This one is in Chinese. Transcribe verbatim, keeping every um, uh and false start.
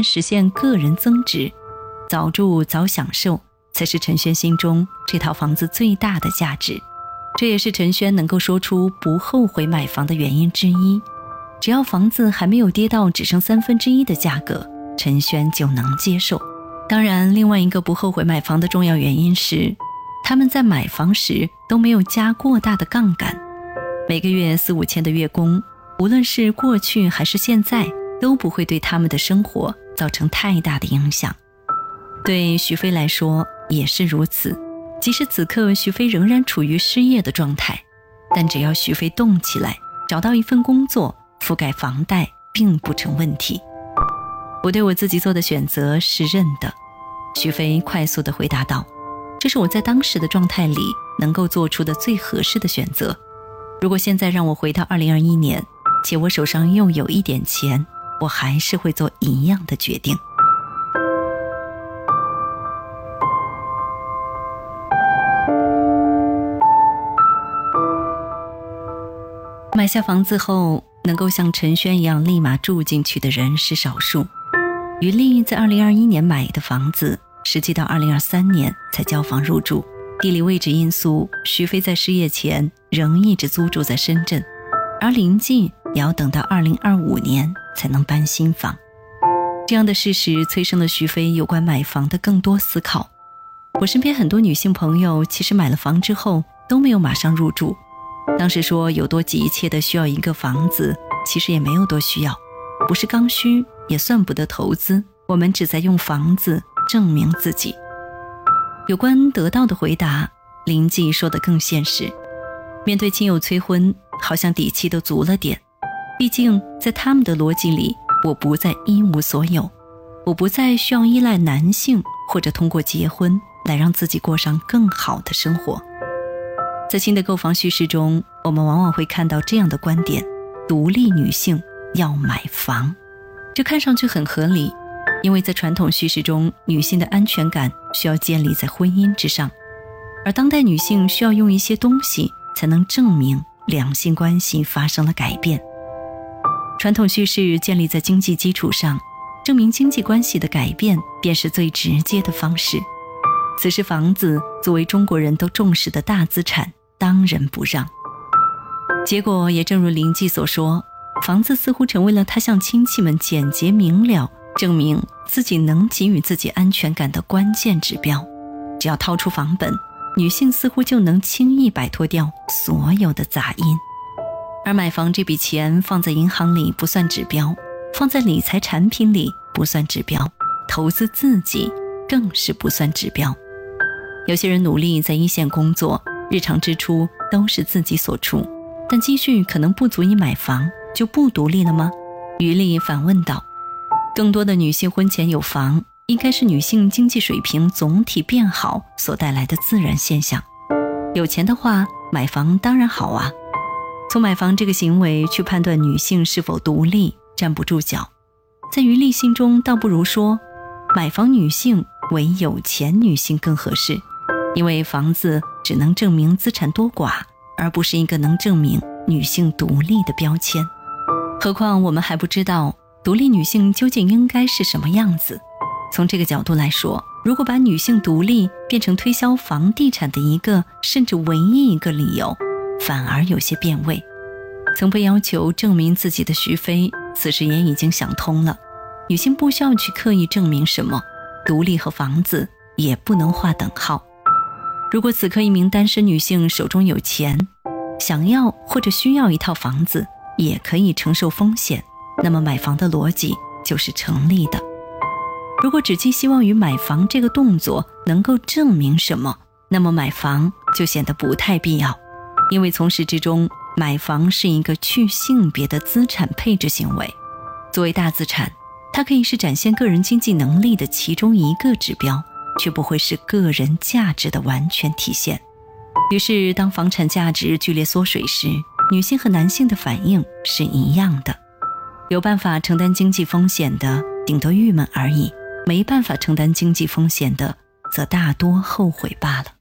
实现个人增值，早住早享受才是陈轩心中这套房子最大的价值。这也是陈轩能够说出不后悔买房的原因之一。只要房子还没有跌到只剩三分之一的价格，陈轩就能接受。当然，另外一个不后悔买房的重要原因是，他们在买房时都没有加过大的杠杆，每个月四五千的月供，无论是过去还是现在，都不会对他们的生活造成太大的影响。对徐飞来说也是如此，即使此刻徐飞仍然处于失业的状态，但只要徐飞动起来，找到一份工作，覆盖房贷并不成问题。我对我自己做的选择是认的，徐飞快速地回答道，这是我在当时的状态里能够做出的最合适的选择。如果现在让我回到二零二一年，且我手上又有一点钱，我还是会做一样的决定。买下房子后，能够像陈轩一样立马住进去的人是少数。于丽在二零二一年买的房子，实际到二零二三年才交房入住。地理位置因素，徐飞在失业前仍一直租住在深圳，而林记也要等到二零二五年才能搬新房。这样的事实催生了徐飞有关买房的更多思考。我身边很多女性朋友其实买了房之后都没有马上入住，当时说有多急切的需要一个房子，其实也没有多需要，不是刚需，也算不得投资，我们只在用房子证明自己。有关得到的回答，林记说得更现实。面对亲友催婚，好像底气都足了点，毕竟在他们的逻辑里，我不再一无所有，我不再需要依赖男性或者通过结婚来让自己过上更好的生活。在新的购房叙事中，我们往往会看到这样的观点，独立女性要买房。这看上去很合理，因为在传统叙事中，女性的安全感需要建立在婚姻之上，而当代女性需要用一些东西才能证明两性关系发生了改变。传统叙事建立在经济基础上，证明经济关系的改变便是最直接的方式。此时房子作为中国人都重视的大资产，当仁不让。结果也正如林记所说，房子似乎成为了他向亲戚们简洁明了证明自己能给予自己安全感的关键指标。只要掏出房本，女性似乎就能轻易摆脱掉所有的杂音。而买房这笔钱放在银行里不算指标，放在理财产品里不算指标，投资自己更是不算指标。有些人努力在一线工作，日常支出都是自己所出，但积蓄可能不足以买房，就不独立了吗？于丽反问道。更多的女性婚前有房，应该是女性经济水平总体变好所带来的自然现象。有钱的话，买房当然好啊。从买房这个行为去判断女性是否独立，站不住脚。在于丽心中，倒不如说买房女性为有钱女性更合适，因为房子只能证明资产多寡，而不是一个能证明女性独立的标签。何况我们还不知道独立女性究竟应该是什么样子。从这个角度来说，如果把女性独立变成推销房地产的一个甚至唯一一个理由，反而有些变味。曾被要求证明自己的徐飞，此时也已经想通了，女性不需要去刻意证明什么，独立和房子也不能划等号。如果此刻一名单身女性手中有钱，想要或者需要一套房子，也可以承受风险，那么买房的逻辑就是成立的。如果只寄希望于买房这个动作能够证明什么，那么买房就显得不太必要，因为从始至终，买房是一个去性别的资产配置行为。作为大资产，它可以是展现个人经济能力的其中一个指标，却不会是个人价值的完全体现。于是当房产价值剧烈缩水时，女性和男性的反应是一样的。有办法承担经济风险的顶多郁闷而已，没办法承担经济风险的则大多后悔罢了。